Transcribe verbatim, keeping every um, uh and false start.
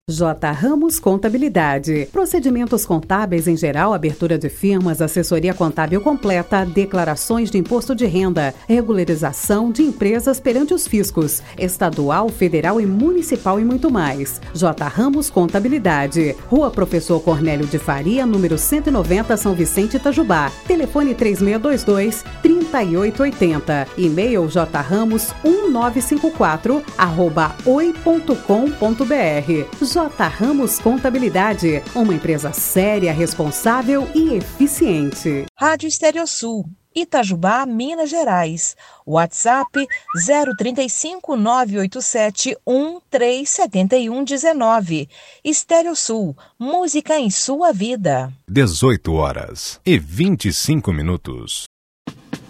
J. Ramos Contabilidade. Procedimentos contábeis em geral, abertura de firmas, assessoria contábil completa, declarações de imposto de renda, regularização de empresas perante os fiscos, estadual, federal e municipal e muito mais. J. Ramos Contabilidade. Rua Professor Cornélio de Faria, número cento e noventa, São Vicente, Itajubá. Telefone três seis dois dois, três oito oito zero. E-mail jramos um nove cinco quatro arroba oi ponto com ponto br. J. Ramos Contabilidade, uma empresa séria, responsável e eficiente. Rádio Estereosul, Itajubá, Minas Gerais. WhatsApp zero trinta e cinco, nove oito sete, um três sete um um nove. Estereosul, música em sua vida. dezoito horas e vinte e cinco minutos.